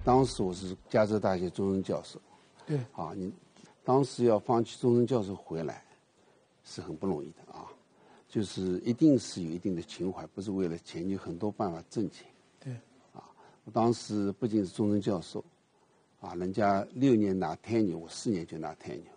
当时我是加州大学终身教授， 对， 啊，你当时要放弃终身教授回来，是很不容易的啊，就是一定是有一定的情怀，不是为了钱，有很多办法挣钱。 对， 啊，我当时不仅是终身教授，啊，人家6年拿 tenure，我4年就拿 tenure，